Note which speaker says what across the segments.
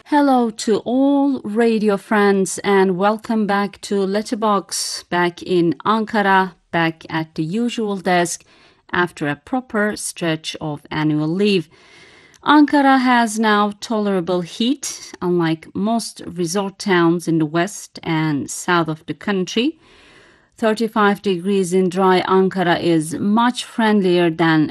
Speaker 1: Hello to all radio friends and welcome back to Letterbox, back in Ankara, back at the usual desk after a proper stretch of annual leave. Ankara has now tolerable heat, unlike most resort towns in the west and south of the country. 35 degrees in dry Ankara is much friendlier than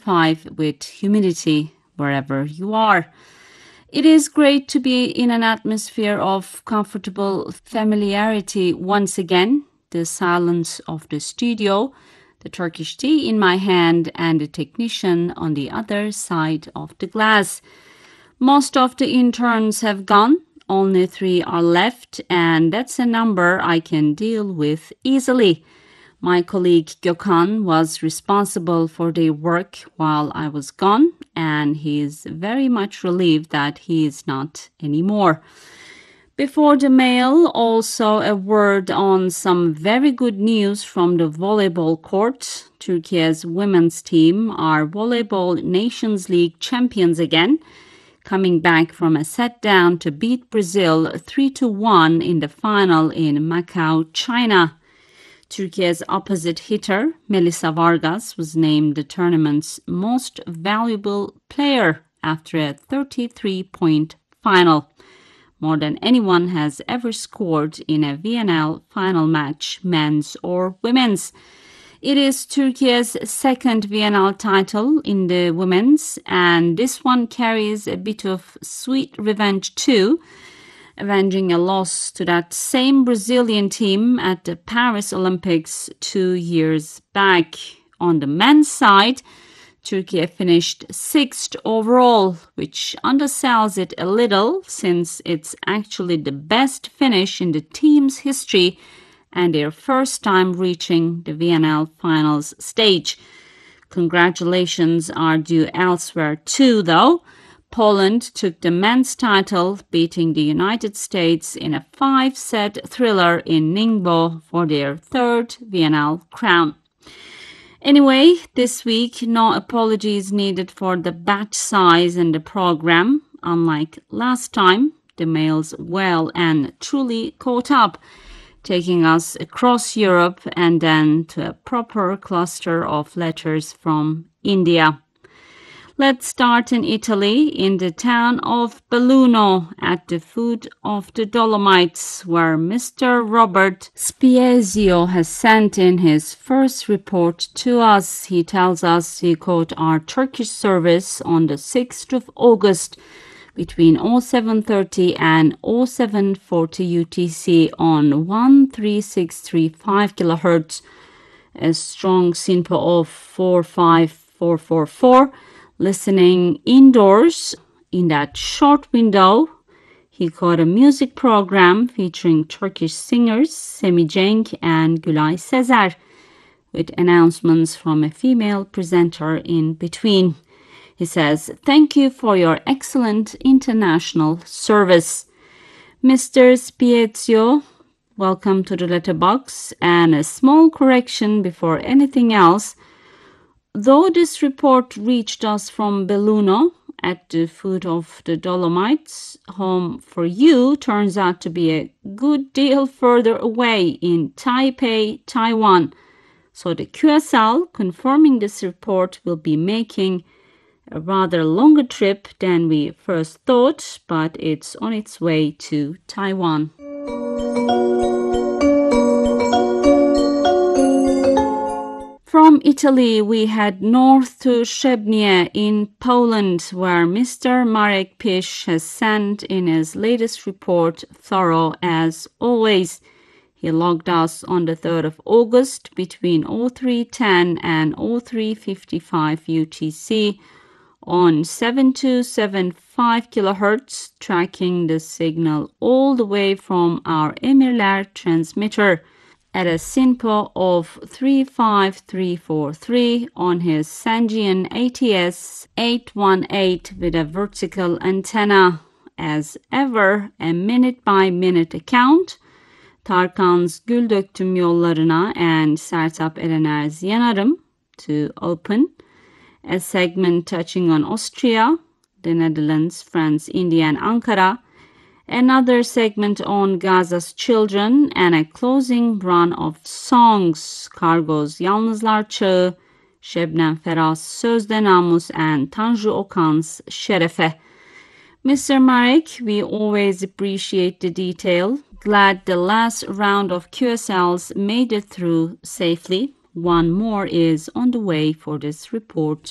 Speaker 1: 35 with humidity wherever you are. It is great to be in an atmosphere of comfortable familiarity once again. The silence of the studio, the Turkish tea in my hand, and the technician on the other side of the glass. Most of the interns have gone. Only 3 are left, and that's a number I can deal with easily. My colleague Gökhan was responsible for their work while I was gone, and he is very much relieved that he is not anymore. Before the mail, also a word on some very good news from the volleyball court. Turkey's women's team are Volleyball Nations League champions again, coming back from a set down to beat Brazil 3-1 in the final in Macau, China. Turkey's opposite hitter, Melissa Vargas, was named the tournament's most valuable player after a 33-point final, more than anyone has ever scored in a VNL final match, men's or women's. It is Turkey's second VNL title in the women's, and this one carries a bit of sweet revenge too, avenging a loss to that same Brazilian team at the Paris Olympics 2 years back. On the men's side, Turkey finished 6th overall, which undersells it a little since it's actually the best finish in the team's history and their first time reaching the VNL finals stage. Congratulations are due elsewhere too, though. Poland took the men's title, beating the United States in a 5-set thriller in Ningbo for their third VNL crown. Anyway, this week, no apologies needed for the batch size in the program. Unlike last time, the mails well and truly caught up, taking us across Europe and then to a proper cluster of letters from India. Let's start in Italy, in the town of Belluno, at the foot of the Dolomites, where Mr. Robert Spiezio has sent in his first report to us. He tells us he caught our Turkish service on the 6th of August between 0730 and 0740 UTC on 13635 kHz, a strong SINPO of 45444. Listening indoors in that short window, he caught a music program featuring Turkish singers Semih Cenk and Gülay Sezer, with announcements from a female presenter in between. He says, "Thank you for your excellent international service." Mr. Spiezio, welcome to the letterbox, and a small correction before anything else. Though this report reached us from Belluno, at the foot of the Dolomites, home for you turns out to be a good deal further away in Taipei, Taiwan. So the QSL confirming this report will be making a rather longer trip than we first thought, but it's on its way to Taiwan. From Italy, we head north to Szczebnie in Poland, where Mr. Marek Pisz has sent in his latest report, thorough as always. He logged us on the 3rd of August between 0310 and 0355 UTC on 7275 kHz, tracking the signal all the way from our Emirler transmitter at a SINPO of 35343 on his Sangean ATS 818 with a vertical antenna. As ever, a minute-by-minute account. Tarkan's Gül Döktüm Yollarına and Sertab Erener's Yanarım to open. A segment touching on Austria, the Netherlands, France, India, and Ankara, another segment on Gaza's children, and a closing run of songs. Kargo's Yalnızlar Çağı, Şebnem Ferah's Sözde Namus, and Tanju Okan's Şerefe. Mr. Marek, we always appreciate the detail. Glad the last round of QSLs made it through safely. One more is on the way for this report.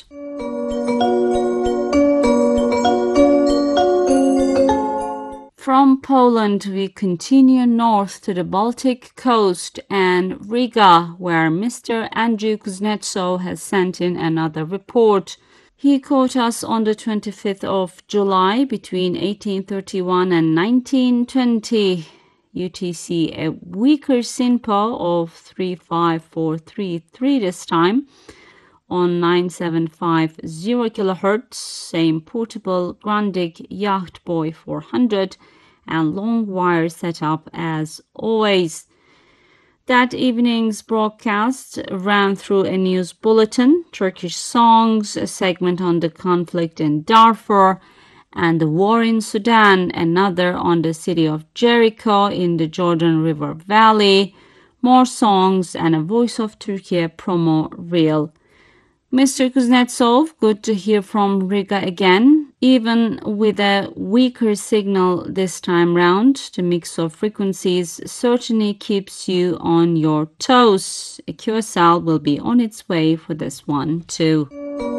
Speaker 1: From Poland, we continue north to the Baltic coast and Riga, where Mr. Andrew Kuznetsov has sent in another report. He caught us on the 25th of July between 1831 and 1920. UTC a weaker SINPO of 35433 this time on 9750 kHz, same portable Grundig Yacht Boy 400 and long wire setup as always. That evening's broadcast ran through a news bulletin, Turkish songs, a segment on the conflict in Darfur and the war in Sudan, another on the city of Jericho in the Jordan River Valley, more songs, and a Voice of Turkey promo reel. Mr. Kuznetsov, good to hear from Riga again. Even with a weaker signal this time round, the mix of frequencies certainly keeps you on your toes. A QSL will be on its way for this one too.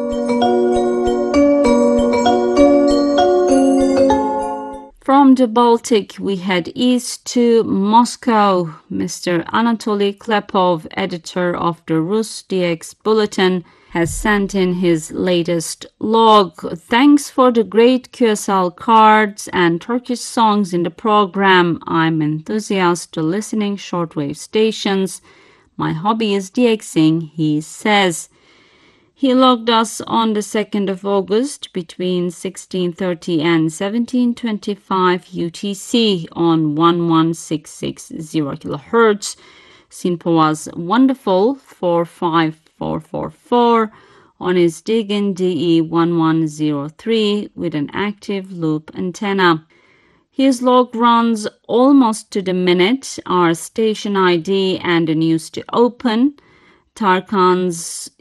Speaker 1: From the Baltic, we head east to Moscow. Mr. Anatoly Klepov, editor of the Rus DX Bulletin, has sent in his latest log. Thanks for the great QSL cards and Turkish songs in the program. I'm enthusiastic to listening shortwave stations. My hobby is DXing, he says. He logged us on the 2nd of August between 1630 and 1725 UTC on 11660 kHz. SINPO was wonderful, 45444 on his Digen DE1103 with an active loop antenna. His log runs almost to the minute, our station ID and the news to open. Tarkan's